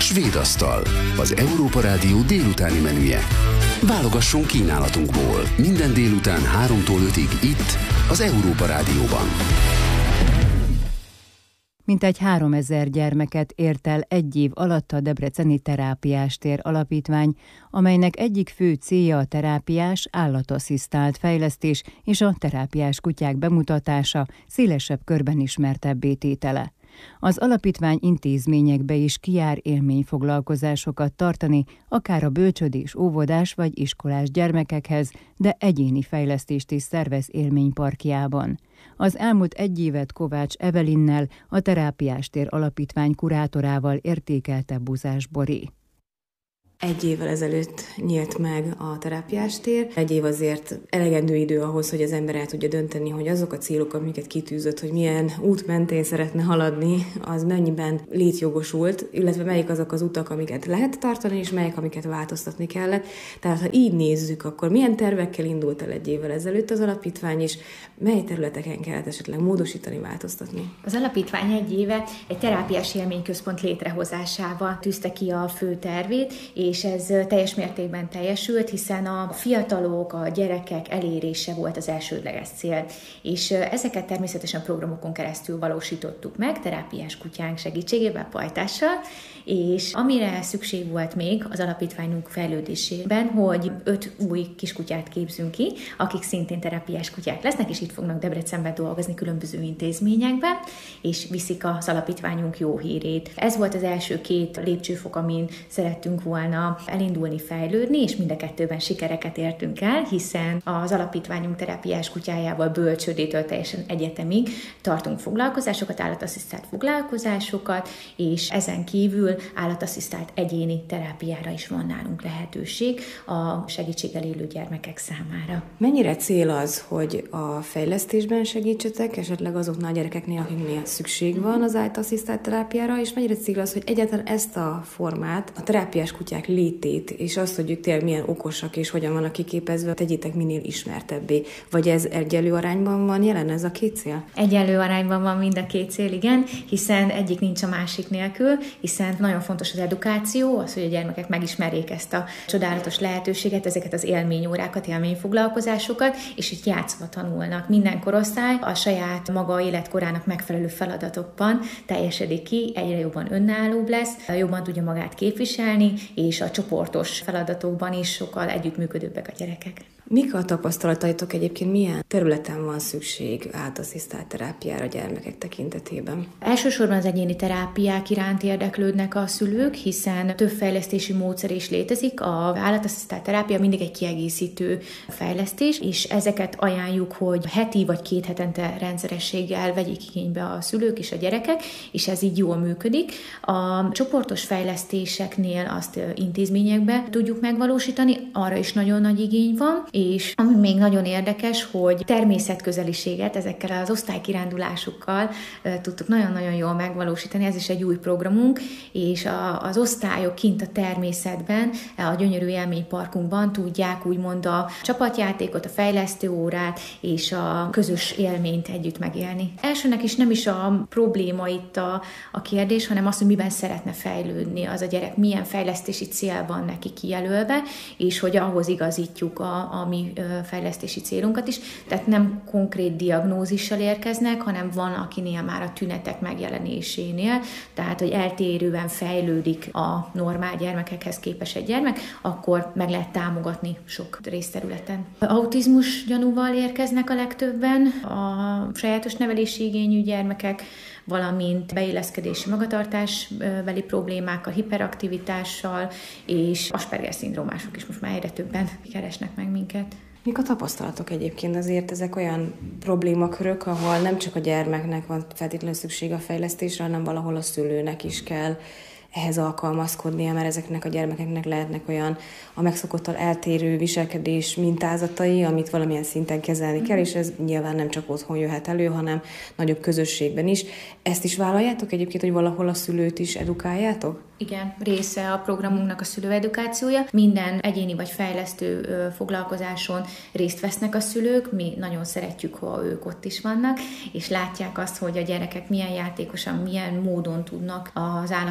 Svéd asztal, az Európa Rádió délutáni menüje. Válogasson kínálatunkból minden délután 3-tól 5-ig itt, az Európa Rádióban. Mintegy 3000 gyermeket ért el egy év alatt a Debreceni Terápiás Tér Alapítvány, amelynek egyik fő célja a terápiás, állatasszisztált fejlesztés és a terápiás kutyák bemutatása, szélesebb körben ismertebbé tétele. Az alapítvány intézményekbe is kijár élményfoglalkozásokat tartani, akár a bölcsődés, óvodás vagy iskolás gyermekekhez, de egyéni fejlesztést is szervez élményparkjában. Az elmúlt egy évet Kovács Evelinnel, a Terápiás Tér Alapítvány kurátorával értékelte Buzás Bori. Egy évvel ezelőtt nyílt meg a Terápiás Tér. Egy év azért elegendő idő ahhoz, hogy az ember el tudja dönteni, hogy azok a célok, amiket kitűzött, hogy milyen út mentén szeretne haladni, az mennyiben létjogosult, illetve melyik azok az utak, amiket lehet tartani, és melyik, amiket változtatni kellett. Tehát, ha így nézzük, akkor milyen tervekkel indult el egy évvel ezelőtt az alapítvány, és mely területeken kellett esetleg módosítani, változtatni? Az alapítvány egy éve egy terápiás élményközpont létrehozásával tűzte ki a fő tervét, és ez teljes mértékben teljesült, hiszen a fiatalok, a gyerekek elérése volt az elsődleges cél. És ezeket természetesen programokon keresztül valósítottuk meg, terápiás kutyánk segítségével, Pajtással, és amire szükség volt még az alapítványunk fejlődésében, hogy 5 új kiskutyát képzünk ki, akik szintén terápiás kutyák lesznek, és itt fognak Debrecenben dolgozni különböző intézményekben, és viszik az alapítványunk jó hírét. Ez volt az első 2 lépcsőfok, amin szerettünk volna elindulni, fejlődni, és mind a 2-ben sikereket értünk el, hiszen az alapítványunk terápiás kutyájával bölcsődétől teljesen egyetemig tartunk foglalkozásokat, állatasszisztált foglalkozásokat, és ezen kívül állatasszisztált egyéni terápiára is van nálunk lehetőség a segítséggel élő gyermekek számára. Mennyire cél az, hogy a fejlesztésben segítsetek, esetleg azoknál a gyerekeknél, akiknél szükség van az állatasszisztált terápiára, és mennyire cél az, hogy egyáltalán ezt a formát, a terápiás kutyák létét, és azt, hogy ők tényleg milyen okosak, és hogyan vannak kiképezve, tegyétek minél ismertebbé. Vagy ez egyenlő arányban van jelen, ez a 2 cél? Egyenlő arányban van mind a 2 cél, igen, hiszen egyik nincs a másik nélkül, hiszen nagyon fontos az edukáció, az, hogy a gyermekek megismerjék ezt a csodálatos lehetőséget, ezeket az élményórákat, élményfoglalkozásokat, és itt játszva tanulnak. Minden korosztály a saját maga életkorának megfelelő feladatokban teljesedik ki, egyre jobban önállóbb lesz, jobban tudja magát képviselni, és a csoportos feladatokban is sokkal együttműködőbbek a gyerekek. Mik a tapasztalataitok egyébként, milyen területen van szükség állatasszisztált terápiára a gyermekek tekintetében? Elsősorban az egyéni terápiák iránt érdeklődnek a szülők, hiszen több fejlesztési módszer is létezik. Az állatasszisztált terápia mindig egy kiegészítő fejlesztés, és ezeket ajánljuk, hogy heti vagy 2 hetente rendszerességgel vegyék igénybe a szülők és a gyerekek, és ez így jól működik. A csoportos fejlesztéseknél azt intézményekbe tudjuk megvalósítani, arra is nagyon nagy igény van, és ami még nagyon érdekes, hogy természetközeliséget ezekkel az osztálykirándulásukkal tudtuk nagyon-nagyon jól megvalósítani, ez is egy új programunk, és az osztályok kint a természetben, a gyönyörű élményparkunkban tudják úgymond a csapatjátékot, a fejlesztő órát és a közös élményt együtt megélni. Elsőnek is nem is a probléma itt a kérdés, hanem az, hogy miben szeretne fejlődni az a gyerek, milyen fejlesztési cél van neki kijelölve, és hogy ahhoz igazítjuk a mi fejlesztési célunkat is. Tehát nem konkrét diagnózissal érkeznek, hanem van, akinél már a tünetek megjelenésénél, tehát hogy eltérően fejlődik a normál gyermekekhez képest egy gyermek, akkor meg lehet támogatni sok részterületen. Autizmus gyanúval érkeznek a legtöbben, a sajátos nevelési igényű gyermekek, valamint beilleszkedési magatartásbeli problémákkal, hiperaktivitással, és Asperger-szindrómások is most már egyre többen keresnek meg minket. Mik a tapasztalatok egyébként? Azért ezek olyan problémakörök, ahol nem csak a gyermeknek van feltétlenül szüksége a fejlesztésre, hanem valahol a szülőnek is kell ehhez alkalmazkodnia, mert ezeknek a gyermekeknek lehetnek olyan a megszokottal eltérő viselkedés mintázatai, amit valamilyen szinten kezelni kell, és ez nyilván nem csak otthon jöhet elő, hanem nagyobb közösségben is. Ezt is vállaljátok egyébként, hogy valahol a szülőt is edukáljátok? Igen, része a programunknak a szülőedukációja. Minden egyéni vagy fejlesztő foglalkozáson részt vesznek a szülők, mi nagyon szeretjük, ha ők ott is vannak, és látják azt, hogy a gyerekek milyen játékosan, milyen módon tudnak az állattal együtt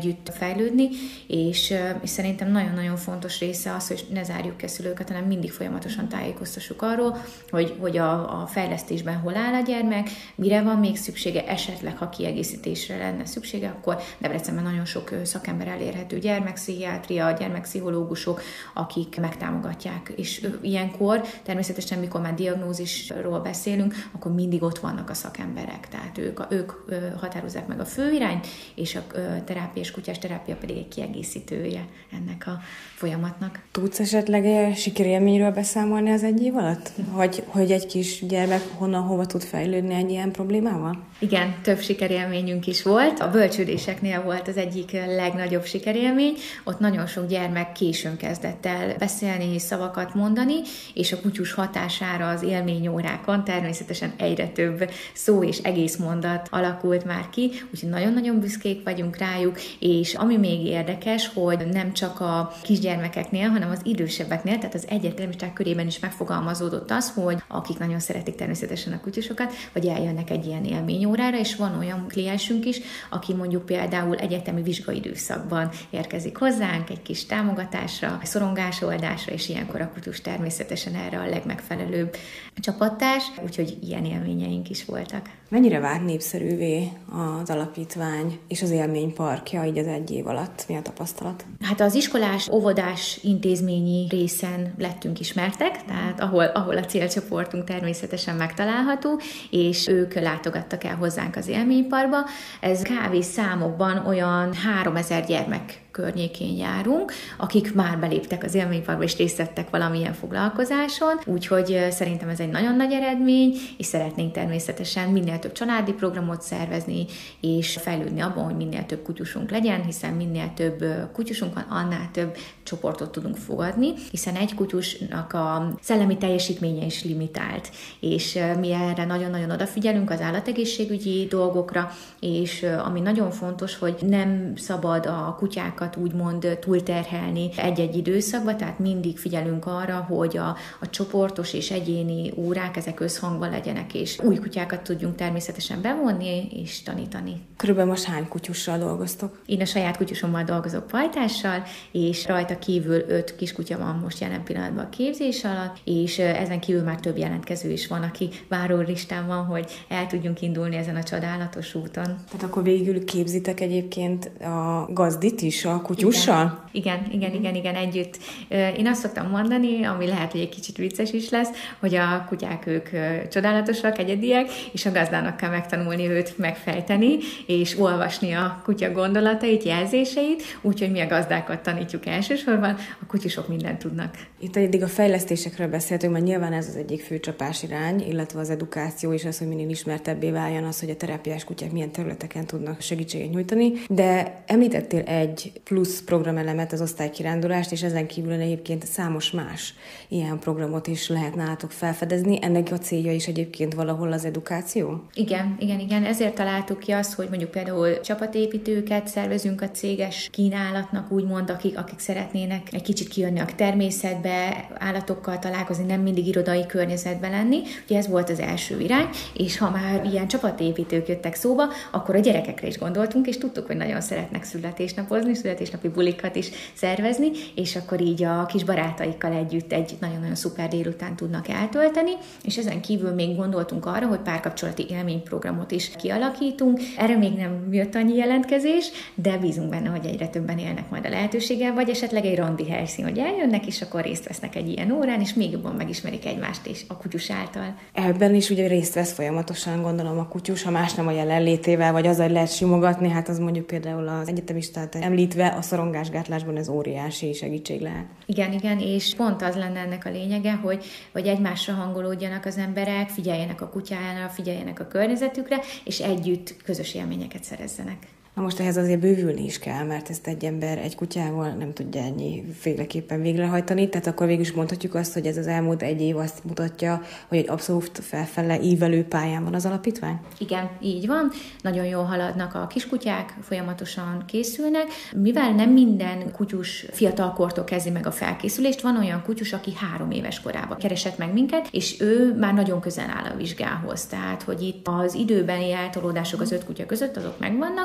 együtt fejlődni, és szerintem nagyon-nagyon fontos része az, hogy ne zárjuk ki a szülőket, hanem mindig folyamatosan tájékoztassuk arról, hogy a fejlesztésben hol áll a gyermek, mire van még szüksége, esetleg ha kiegészítésre lenne szüksége, akkor Debrecenben nagyon sok szakember elérhető, gyermekpszichiátria, gyermekpszichológusok, akik megtámogatják, és ilyenkor természetesen, mikor már diagnózisról beszélünk, akkor mindig ott vannak a szakemberek, tehát ők határozzák meg a főirányt, és a terápiás kutyás terápia pedig egy kiegészítője ennek a folyamatnak. Tudsz esetleg sikerélményről beszámolni az egy év alatt? Hogy egy kis gyermek hova tud fejlődni egy ilyen problémával? Igen, több sikerélményünk is volt. A bölcsődéseknél volt az egyik legnagyobb sikerélmény. Ott nagyon sok gyermek későn kezdett el beszélni, szavakat mondani, és a kutyus hatására az élményórákon természetesen egyre több szó és egész mondat alakult már ki, úgyhogy nagyon-nagyon büszkék vagyunk rájuk, és ami még érdekes, hogy nem csak a kisgyermekeknél, hanem az idősebbeknél, tehát az egyetemisták körében is megfogalmazódott az, hogy akik nagyon szeretik természetesen a kutyusokat, vagy eljönnek egy ilyen élményórára, és van olyan kliensünk is, aki mondjuk például egyetemi vizsgaidőszakban érkezik hozzánk egy kis támogatásra, szorongásoldásra, és ilyenkor a kutyus természetesen erre a legmegfelelőbb csapattárs, úgyhogy ilyen élményeink is voltak. Mennyire vált népszerűvé az alapítvány és az élményparkja így az egy év alatt? Mi a tapasztalat? Hát az iskolás, óvodás intézményi részen lettünk ismertek, tehát ahol a célcsoportunk természetesen megtalálható, és ők látogattak el hozzánk az élményparkba. Ez kb. Számokban olyan 3000 gyermek környékén járunk, akik már beléptek az élményparkba és részt vettek valamilyen foglalkozáson, úgyhogy szerintem ez egy nagyon nagy eredmény, és szeretnénk természetesen minél több családi programot szervezni, és fejlődni abban, hogy minél több kutyusunk legyen, hiszen minél több kutyusunk van, annál több csoportot tudunk fogadni, hiszen egy kutyusnak a szellemi teljesítménye is limitált, és mi erre nagyon-nagyon odafigyelünk az állategészségügyi dolgokra, és ami nagyon fontos, hogy nem szabad a kutyákat úgymond túlterhelni egy-egy időszakban, tehát mindig figyelünk arra, hogy a csoportos és egyéni órák ezek összhangban legyenek, és új kutyákat tudjunk természetesen bevonni és tanítani. Körülbelül most hány kutyussal dolgoztok? Én a saját kutyusommal dolgozok pajtással, és rajta kívül 5 kiskutya van most jelen pillanatban a képzés alatt, és ezen kívül már több jelentkező is van, aki várólistán van, hogy el tudjunk indulni ezen a csodálatos úton. Tehát akkor végül képzitek egyébként a gazdit is a kutyussal? Igen, együtt. Én azt szoktam mondani, ami lehet, hogy egy kicsit vicces is lesz, hogy a kutyák ők csodálatosak, egyediek, és a gazdának kell megtanulni őt megfejteni, és olvasni a kutya gondolatait, jelzéseit, úgyhogy mi a gazdákat tanítjuk elsősorban, a kutyusok mindent tudnak. Itt eddig a fejlesztésekről beszéltünk, mert nyilván ez az egyik fő csapásirány, illetve az edukáció és az, hogy minél ismertebbé váljon az, hogy a terápiás kutyák milyen területeken tudnak segítséget nyújtani, de említettél egy plusz programelemet, az osztálykirándulást, és ezen kívül egyébként számos más ilyen programot is lehet nálatok felfedezni. Ennek a célja is egyébként valahol az edukáció? Igen. Ezért találtuk ki azt, hogy mondjuk például csapatépítőket szervezünk a céges kínálatnak, úgymond, akik szeretnének egy kicsit kijönni a természetbe, állatokkal találkozni, nem mindig irodai környezetben lenni. Ugye ez volt az első irány, és ha már ilyen csapatépítők jöttek szóba, akkor a gyerekekre is gondoltunk, és tudtuk, hogy nagyon szeretnek születésnapozni, születésnapi bulikat is szervezni, és akkor így a kis barátaikkal együtt egy nagyon-nagyon szuper délután tudnak eltölteni, és ezen kívül még gondoltunk arra, hogy párkapcsolati élményprogramot is kialakítunk. Erre még nem jött annyi jelentkezés, de bízunk benne, hogy egyre többen élnek majd a lehetőséggel, vagy esetleg egy randi helyszín, hogy eljönnek, és akkor részt vesznek egy ilyen órán, és még jobban megismerik egymást és a kutyus által. Ebben is ugye részt vesz folyamatosan, gondolom, a kutyus, ha más nem a jelenlétével, vagy azzal lehet simogatni, hát az mondjuk például az egyetemistát említve a szorongásgátlásban ez óriási segítség lehet. Igen, és pont az lenne ennek a lényege, hogy egymásra hangolódjanak az emberek, figyeljenek a kutyára, figyeljenek a környezetükre, és együtt közös élményeket szerezzenek. Na most ehhez azért bővülni is kell, mert ezt egy ember egy kutyával nem tudja ennyiféleképpen végrehajtani, tehát akkor végül is mondhatjuk azt, hogy ez az elmúlt egy év azt mutatja, hogy egy abszolút felfele ívelő pályán van az alapítvány? Igen, így van. Nagyon jól haladnak a kiskutyák, folyamatosan készülnek. Mivel nem minden kutyus fiatalkortól kezdi meg a felkészülést, van olyan kutyus, aki 3 éves korában keresett meg minket, és ő már nagyon közel áll a vizsgához. Tehát, hogy itt az időbeni eltolódások az 5 kutya között azok megvannak,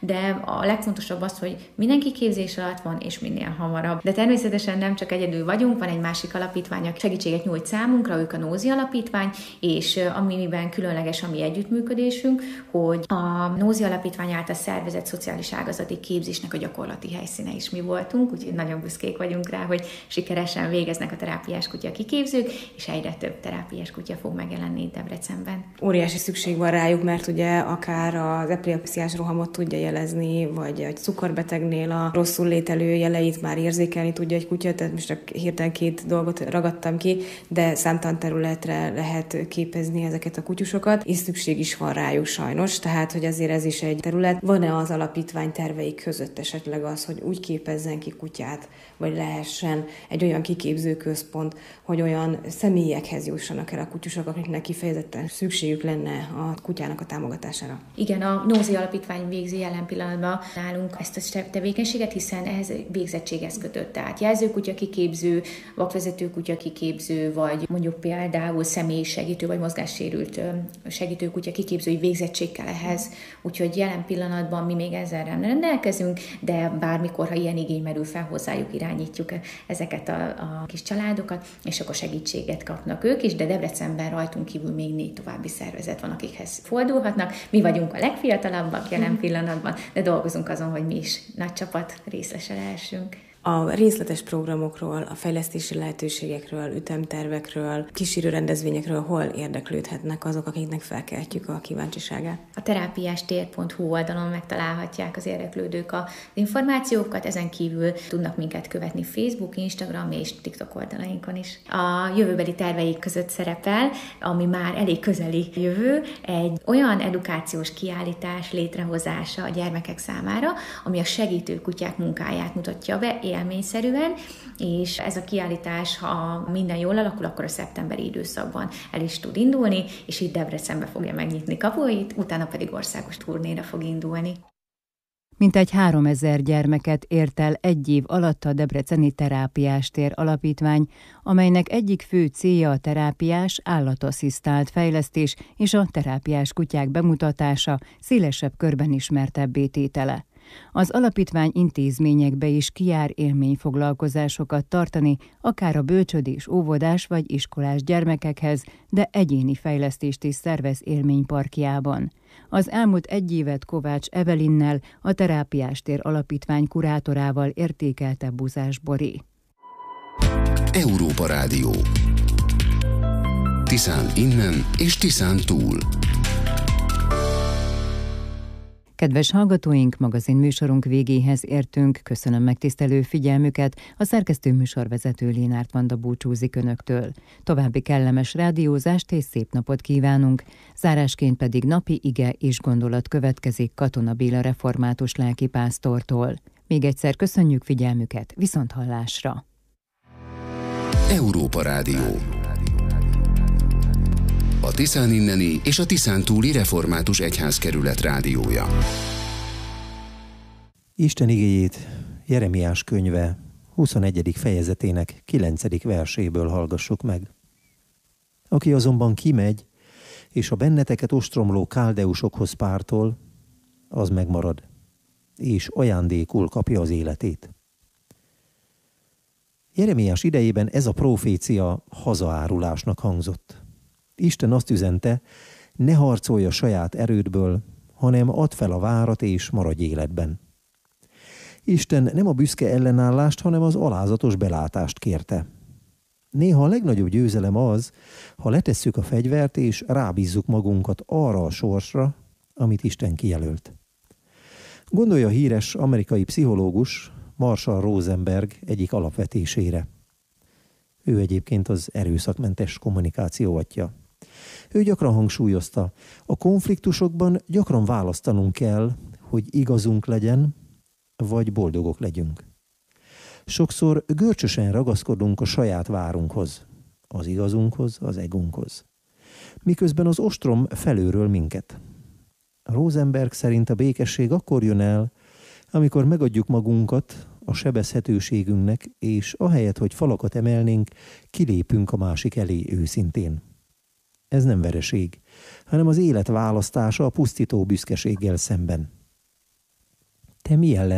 de a legfontosabb az, hogy mindenki képzés alatt van, és minél hamarabb. De természetesen nem csak egyedül vagyunk, van egy másik alapítvány, aki segítséget nyújt számunkra, ők a Nózi Alapítvány, és amiben különleges a mi együttműködésünk, hogy a Nózi Alapítvány által szervezett szociális ágazati képzésnek a gyakorlati helyszíne is mi voltunk, úgyhogy nagyon büszkék vagyunk rá, hogy sikeresen végeznek a terápiás kutya kiképzők, és egyre több terápiás kutya fog megjelenni itt Debrecenben. Óriási szükség van rájuk, mert ugye akár az epilepsziás rohamot tudja jelezni, vagy egy cukorbetegnél a rosszul lételő jeleit már érzékelni tudja egy kutya, tehát most csak hirtelen 2 dolgot ragadtam ki, de számtalan területre lehet képezni ezeket a kutyusokat, és szükség is van rájuk sajnos, tehát hogy azért ez is egy terület. Van-e az alapítvány terveik között esetleg az, hogy úgy képezzen ki kutyát, vagy lehessen egy olyan kiképzőközpont, hogy olyan személyekhez jussanak el a kutyusok, akiknek kifejezetten szükségük lenne a kutyának a támogatására? Igen, a Nózi Alapítvány végzi jelen pillanatban nálunk ezt a tevékenységet, hiszen ehhez végzettséghez kötött. Tehát jelzőkutya kiképző, vakvezető kutya kiképző, vagy mondjuk például személysegítő, vagy mozgássérült segítőkutya kiképzői végzettség kell ehhez. Úgyhogy jelen pillanatban mi még ezzel nem rendelkezünk, de bármikor, ha ilyen igény merül fel, hozzájuk irányítjuk ezeket a kis családokat, és akkor segítséget kapnak ők is, de Debrecenben rajtunk kívül még 4 további szervezet van, akikhez fordulhatnak. Mi vagyunk a legfiatalabbak jelen pillanatban, de dolgozunk azon, hogy mi is nagy csapat részese lehessünk. A részletes programokról, a fejlesztési lehetőségekről, ütemtervekről, kísérő rendezvényekről hol érdeklődhetnek azok, akiknek felkeltjük a kíváncsiságát? A terápiástér.hu oldalon megtalálhatják az érdeklődők az információkat, ezen kívül tudnak minket követni Facebook, Instagram és TikTok oldalainkon is. A jövőbeli terveik között szerepel, ami már elég közeli jövő, egy olyan edukációs kiállítás létrehozása a gyermekek számára, ami a segítő kutyák munkáját mutatja be, élményszerűen, és ez a kiállítás, ha minden jól alakul, akkor a szeptemberi időszakban el is tud indulni, és itt Debrecenbe fogja megnyitni kapuit, utána pedig országos turnéra fog indulni. Mintegy 3000 gyermeket ért el egy év alatt a Debreceni Terápiástér Alapítvány, amelynek egyik fő célja a terápiás, állatasszisztált fejlesztés és a terápiás kutyák bemutatása, szélesebb körben ismertebbé tétele. Az alapítvány intézményekbe is kijár élményfoglalkozásokat tartani, akár a bölcsödés, óvodás vagy iskolás gyermekekhez, de egyéni fejlesztést is szervez élményparkjában. Az elmúlt egy évet Kovács Evelinnel, a Terápiástér Alapítvány kurátorával értékelte Buzás Bori. Európa Rádió. Tiszán innen és Tiszán túl. Kedves hallgatóink, magazinműsorunk végéhez értünk. Köszönöm megtisztelő figyelmüket. A szerkesztő műsorvezető Lénárt Vanda búcsúzik önöktől. További kellemes rádiózást és szép napot kívánunk. Zárásként pedig napi ige és gondolat következik Katona Béla református lelkipásztortól. Még egyszer köszönjük figyelmüket, viszonthallásra. Európa Rádió. A Tiszán inneni és a Tiszán túli református egyházkerület rádiója. Isten igéjét Jeremiás könyve 21. fejezetének 9. verséből hallgassuk meg. Aki azonban kimegy, és a benneteket ostromló káldeusokhoz pártol, az megmarad, és ajándékul kapja az életét. Jeremiás idejében ez a profécia hazaárulásnak hangzott. Isten azt üzente, ne harcolj a saját erődből, hanem add fel a várat és maradj életben. Isten nem a büszke ellenállást, hanem az alázatos belátást kérte. Néha a legnagyobb győzelem az, ha letesszük a fegyvert és rábízzuk magunkat arra a sorsra, amit Isten kijelölt. Gondolja a híres amerikai pszichológus Marshall Rosenberg egyik alapvetésére. Ő egyébként az erőszakmentes kommunikáció atya. Ő gyakran hangsúlyozta, a konfliktusokban gyakran választanunk kell, hogy igazunk legyen, vagy boldogok legyünk. Sokszor görcsösen ragaszkodunk a saját várunkhoz, az igazunkhoz, az egunkhoz. Miközben az ostrom felőről minket. Rosenberg szerint a békesség akkor jön el, amikor megadjuk magunkat a sebezhetőségünknek, és ahelyett, hogy falakat emelnénk, kilépünk a másik elé őszintén. Ez nem vereség, hanem az élet választása a pusztító büszkeséggel szemben. Te mi ellen